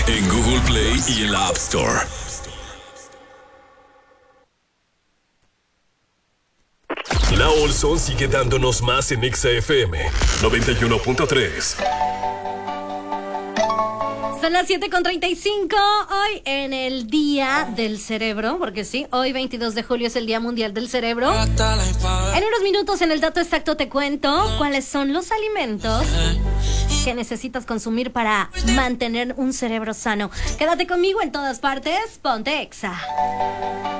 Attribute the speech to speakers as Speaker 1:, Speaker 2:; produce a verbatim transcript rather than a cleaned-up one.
Speaker 1: En Google Play y en la App Store. La Olson sigue dándonos más en Exa F M noventa y uno punto tres.
Speaker 2: Son las siete con treinta y cinco, hoy en el Día del Cerebro, porque sí, hoy veintidós de julio es el Día Mundial del Cerebro. En unos minutos en el dato exacto te cuento cuáles son los alimentos que necesitas consumir para mantener un cerebro sano. Quédate conmigo en todas partes, ponte Exa.